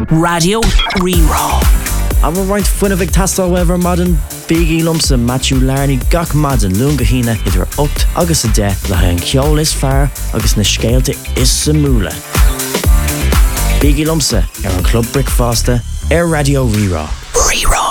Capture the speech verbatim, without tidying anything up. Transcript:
Radio Rerá. A bhar roiint fuinna bheith tastal wever madan Biggie Lumsa Matthew Larney gach madan lunga hína idir ocht agus a de le ha an ceol is fear agus na scéalte is sa múla. Biggie Lumsa ar an Club Brickfaster ar Radio Rerá. Rerá.